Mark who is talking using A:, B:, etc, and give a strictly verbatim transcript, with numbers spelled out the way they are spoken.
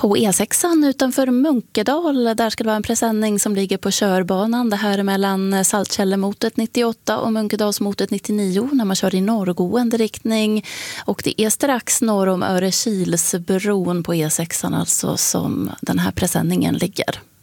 A: På E sexan utanför Munkedal, där ska det vara en presenning som ligger på körbanan. Det här är mellan Saltkällemotet nittioåtta och Munkedalsmotet nittionio när man kör i norrgående riktning. Och det är strax norr om Örekilsbron på E sexan alltså som den här presenningen ligger.